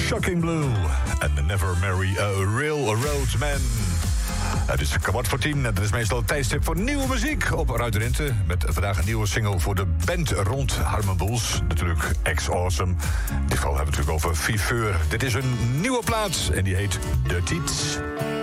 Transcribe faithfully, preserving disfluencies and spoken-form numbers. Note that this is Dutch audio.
Shocking Blue en Never Marry a Railroad Man. Het is kwart voor tien en dat is meestal het tijdstip voor nieuwe muziek op Radio Rente. Met vandaag een nieuwe single voor de band rond Harman Boels. Natuurlijk ex-awesome. In dit geval hebben we het natuurlijk over Viveur. Dit is een nieuwe plaats en die heet De Tiet.